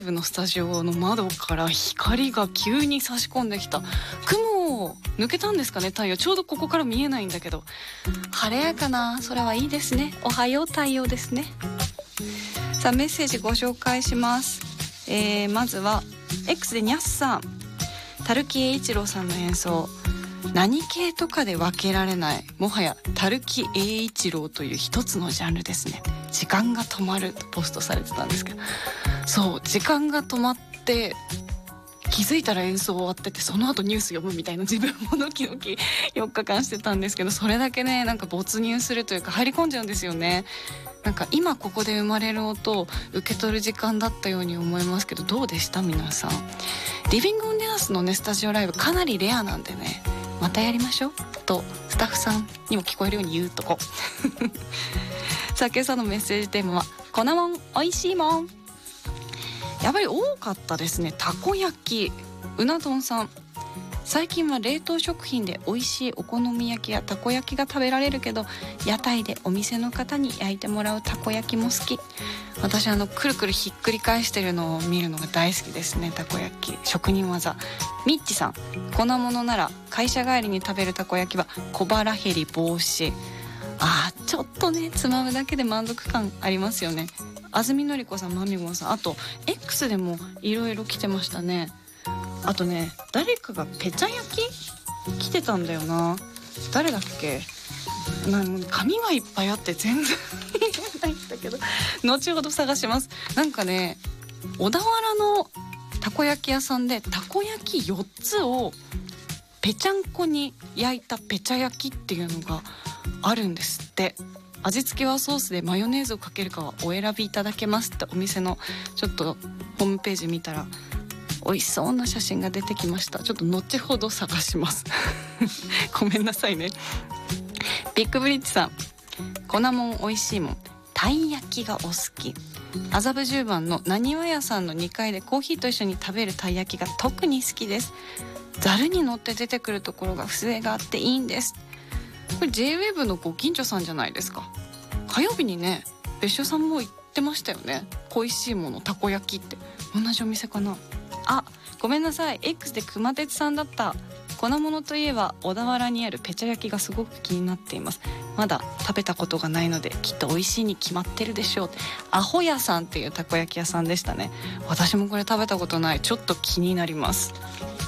のスタジオの窓から光が急に差し込んできた。雲を抜けたんですかね、太陽。ちょうどここから見えないんだけど、晴れやかな空はいいですね。おはよう太陽ですね。さあメッセージご紹介します。まずは X でニャッさん、樽木英一郎さんの演奏、何系とかで分けられない、もはや樽木英一郎という一つのジャンルですね。時間が止まるとポストされてたんですけど、そう時間が止まって気づいたら演奏終わってて、その後ニュース読むみたいな自分もドキドキ4日間してたんですけど、それだけねなんか没入するというか入り込んじゃうんですよね。なんか今ここで生まれる音を受け取る時間だったように思いますけど、どうでした皆さん。リビングオンデアースのねスタジオライブかなりレアなんでね、またやりましょうとスタッフさんにも聞こえるように言うとこさあ今朝のメッセージテーマは粉もんおいしいもん。やっぱり多かったですね。たこ焼き、うな丼さん、最近は冷凍食品で美味しいお好み焼きやたこ焼きが食べられるけど、屋台でお店の方に焼いてもらうたこ焼きも好き。私くるくるひっくり返してるのを見るのが大好きですね。たこ焼き職人技。ミッチさん、粉物なら会社帰りに食べるたこ焼きは小腹減り防止。ちょっとねつまむだけで満足感ありますよね。安住のり子さん、まみごんさん、あと X でもいろいろ来てましたね。あとね誰かがペチャ焼き来てたんだよな。誰だっけ。紙がいっぱいあって全然見えないんだけど、後ほど探します。なんかね小田原のたこ焼き屋さんでたこ焼き4つをぺちゃんこに焼いたペチャ焼きっていうのがあるんですって。味付けはソースでマヨネーズをかけるかはお選びいただけますってお店のちょっとホームページ見たら美味しそうな写真が出てきました。ちょっと後ほど探しますごめんなさいね。ビッグブリッジさん、粉もん美味しいもん、たい焼きがお好き。麻布十番のなにわ屋さんの2階でコーヒーと一緒に食べるたい焼きが特に好きです。ざるに乗って出てくるところが風情があっていいんです。これ JWAVE のご近所さんじゃないですか。火曜日にね別所さんも言ってましたよね。恋しいものたこ焼きって同じお店かな。ごめんなさい、 X で熊鉄さんだった。粉物といえば小田原にあるペチャ焼きがすごく気になっています。まだ食べたことがないのできっと美味しいに決まってるでしょう。アホ屋さんっていうたこ焼き屋さんでしたね。私もこれ食べたことない。ちょっと気になります。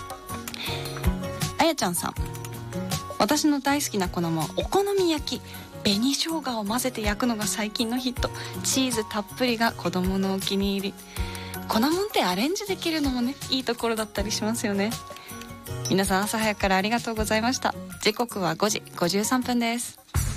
あやちゃんさん、私の大好きな粉もんはお好み焼き、紅生姜を混ぜて焼くのが最近のヒット。チーズたっぷりが子供のお気に入り。粉もんってアレンジできるのもねいいところだったりしますよね。皆さん朝早くからありがとうございました。時刻は5時53分です。